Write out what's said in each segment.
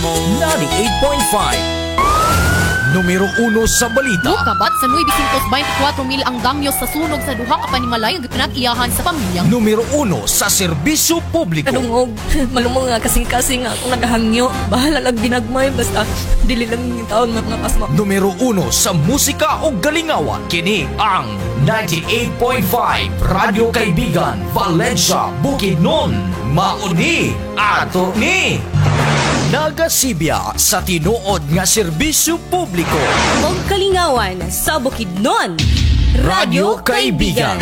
98.5. Numero 1 sa balita. Kabat sa 924 mil ang damyos sa sunog sa duha ka panimalay nga pinag-iyahan sa pamilya. Numero 1 sa serbisyo publiko. Kadungog, malumong nga kasing-kasing nga akong nagahangyo. Bahala lang ginagmay, basta dili lang yung taon mga pasma. Numero 1 sa musika o galingawan. Kini ang 98.5 Radyo Kaibigan, Valencia, Bukidnon. Mauni ato ni Nagasibya sa tinuod nga serbisyo publiko. Og kalingawan sa Bukidnon. Radyo Kaibigan.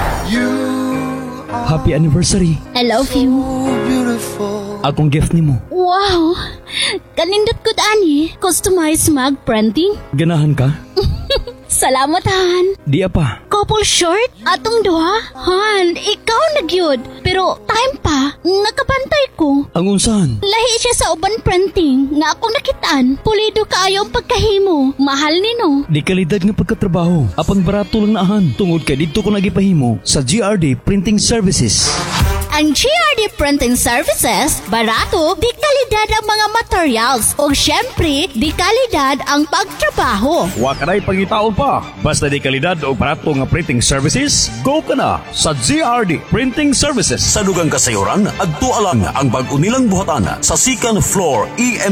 Happy anniversary. I love you. Akong gift nimo. Wow! Kanindot ko ani. Customized mug printing. Ganahan ka? Salamat, Han. Di apa. Couple short? Atong duha? Han, ikaw nagyod. Pero time pa, nakabantay ko. Ang unsahan? Lahi siya sa uban printing nga akong nakitaan. Pulido kaayo ang pagkahimo. Mahal nino. Di kalidad nga pagkatrabaho. Apan barato lang naahan. Tungod kay dito ko nagipahimo sa GRD Printing Services. Ang GRD Printing Services, barato, di kalidad ang mga materials. O syempre, di kalidad ang pagtrabaho. Wa ka na'y pangitaon pa. Basta di kalidad o barato nga printing services, go ka na sa GRD Printing Services. Sa dugang kasayuran, agtualang ang bag-unilang buhatan sa second floor